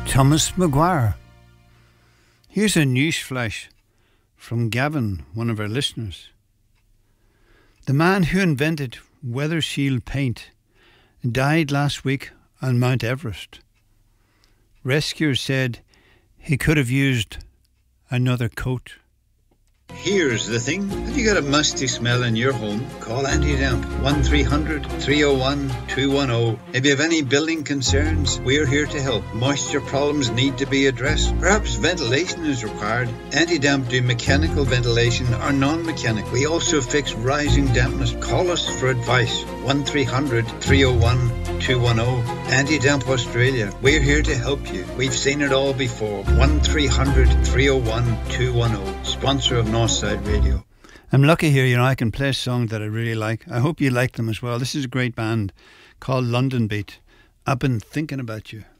Thomas Maguire. Here's a news flash from Gavin, one of our listeners. The man who invented Weather Shield paint died last week on Mount Everest. Rescuers said he could have used another coat. Here's the thing. Have you got a musty smell in your home? Call Anti-Damp 1300-301-210. If you have any building concerns, we're here to help. Moisture problems need to be addressed. Perhaps ventilation is required. Anti-Damp do mechanical ventilation or non-mechanical. We also fix rising dampness. Call us for advice. 1300-301-210. Anti-Damp Australia. We're here to help you. We've seen it all before. 1300-301-210. Sponsor of Northside Radio. I'm lucky here, I can play a song that I really like. I hope you like them as well. This is a great band called London Beat. I've been thinking about you.